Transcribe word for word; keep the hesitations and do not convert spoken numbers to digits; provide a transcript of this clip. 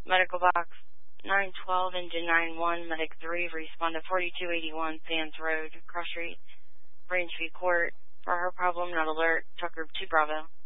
Medical box nine twelve, engine nine one, medic three, respond to forty-two eighty-one Sands Road, Cross Street, Branchview Court. For her problem, not alert, truck group two Bravo.